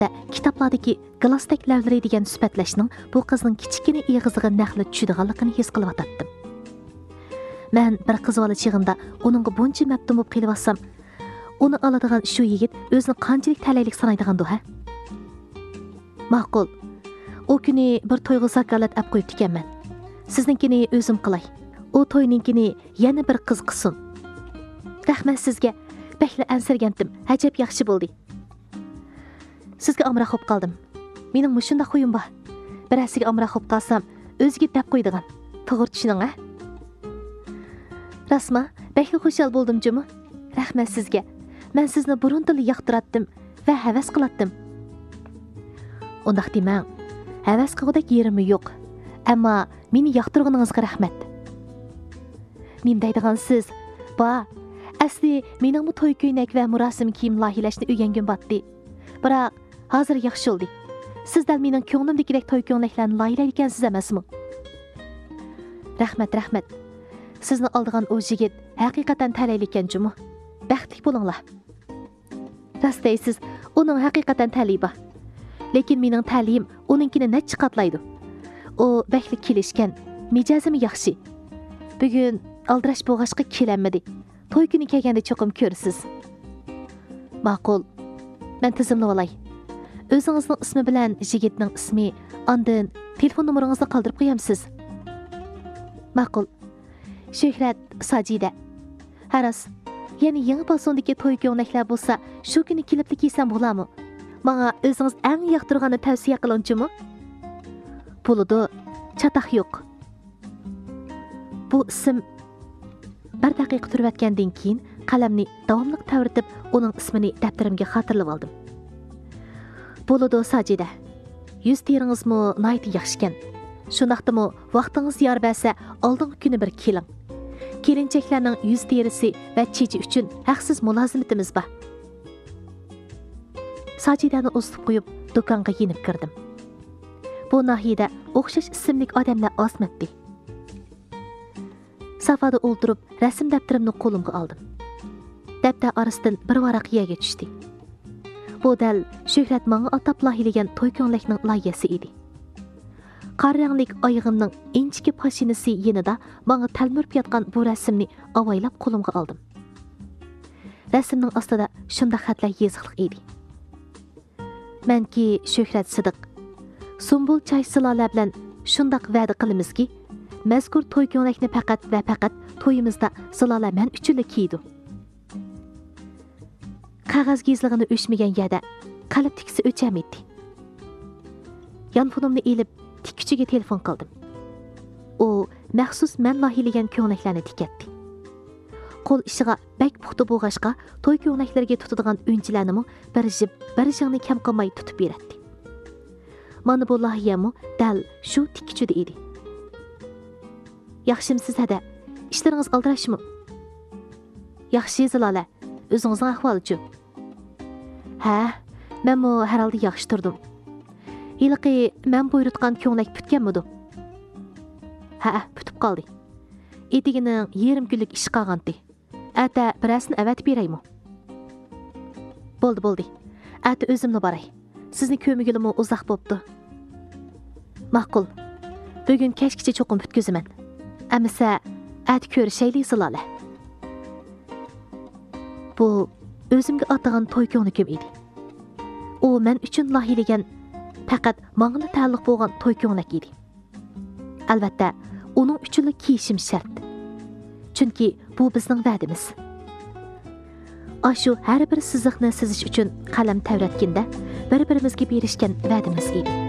kitoblardagi glasdek lavlari degan sifatlashning bu qizning kichkina eg'iziga naqli tushadiganligini his qilyotdim. Men bir qiz bola chig'imda uningga buncha mabdum bo'lib qelyapsam, uni oladigan shu yigit o'zini qanchalik talaylik sanaydigandu ha? Ma'qul. O kuni bir to'yga zakalat olib qo'yibdi ekanman. Sizninkini o'zim qilay. O to'yninkini yana bir qiz qilsin. Rahmat sizga. Bakla ansirgandim. Ajab yaxshi bo'ldi. Sizga amra xo'p qoldim. Mening mushunda qo'yim bor. Birasiga amra xo'p qolsam, o'ziga deb qo'ydigan. To'g'ri tushuning, ha? Rasma, bakla xushal bo'ldim-jimi? Rahmat sizga. Men sizni burundan yoqtiratdim va havas qilatdim. Undaq demang. Havas qilgudek yerimi yo'q. Ammo meni yoqtirganingizga rahmat. Men deydigan siz, ba, asli mening bu to'y ko'ynak va murosim kiyim loyilashni o'rgangan batdi. Biroq hozir yaxshi bo'ldi. Sizdan mening ko'nglimdagidek to'y ko'ylaklarni loyilar ekansiz emasmi? Rahmat. Sizni oldigan o yigit haqiqatan talayli ekan-jimi? Baxtli bo'linglar. Rost deysiz, uning haqiqatan tali bor. Lekin mening ta'lim uninkini necha qatlaydi. O bakli kelishgan, mijozimi yaxshi. Bugun aldirash bo'g'ashqa kelanmadi. To'y kuni kelganda cho'qim ko'rsiz. Ma'qul. Men tizimli olay. O'zingizning ismi bilan yigitning ismi, ondan telefon nomeringizni qoldirib qo'yamsiz. Ma'qul. Shuhrat Sajida. Haras. Ya'ni yangi balsondagi to'y ko'ylaklar bo'lsa, shu kuni kelibli kiysam bo'ladimi? Menga o'zingiz eng yoqtirganini tavsiya qilingchi-mi? Bo'ladi. Chataq yo'q. Bu ism bir daqiqa turib o'tgandan keyin qalamni davomli tavritib, uning ismini daftarimga xotirlab oldim. Bo'ladi Sajida. Yuz teringizmi nihoyat yaxshi ekan. Shundaqdimi vaqtingiz yor bo'lsa, oldingi kuni bir keling. Kelinchaklarning yuz terisi va chechi uchun haqsiz mulozimatimiz bor. Sajidani o'sib qo'yib, do'konga yenib kirdim. Bu nahiyada o'xshash ismli odamlar osmatdi. Safada o'ltirib, rasm daftarimni qo'limga oldim. Daftar orasidan bir varaq yerga tushdi. Bu dal Shuhrat menga atab loyihlagan to'y ko'ylakning loyihasi edi. Qaranglik oyog'imning inchki pashinasi yenida menga talmurib yotgan bu rasmni avaylab qo'limga oldim. Rasmning ostida shunday xatlar yoziqliq edi. Menki Shuhrat Sidiq Sumbul Chay Silola bilan shundoq va'da qilamizki, mazkur to'y ko'ylakni faqat va faqat to'yimizda Silola men uchun kiydi. Qog'oz gizlig'ini o'chmagan yerda qalb tikisi o'chamaydi. Yonfonimni elib tikkuchiga telefon qildim. U maxsus men loyihlagan ko'ylaklarni tikatdi. Qo'l ishiga bak puxta bo'g'ashqa to'y ko'ylaklariga tutadigan o'yinchilarni bir jig'ni kam qilmay tutib beradi. Mana bu loyihami dal shu tikkuchida edi. Yaxshimisiz hada? Ishlaringiz aldirashmi? Yaxshi Zilola, o'zingizning ahvoli-chi? Ha, men mo har holda yaxshi turdim. Yilqi men buyurtgan ko'ylak putganmidi? Ha, putib qoldi. Etigining yarim kunlik ish qolgandi. Ata birasini avatib beraymi? Bo'ldi. Ata o'zimni boray. Sizni ko'migilimi uzoq bo'pti. Ma'qul. Bugun kechgacha cho'qim putkazaman. Amisa ati ko'rishaylik Zilola. Bu o'zimga atagan to'y ko'nglim edi. U men uchun loyihlagan faqat menga taalluq bo'lgan to'y ko'ylak edi. Albatta, uning uchun kiyishim shart. Chunki bu bizning va'damiz. Ashu har bir siziqni sizish uchun qalam tavratganda bir-birimizga berishgan va'damiz edi.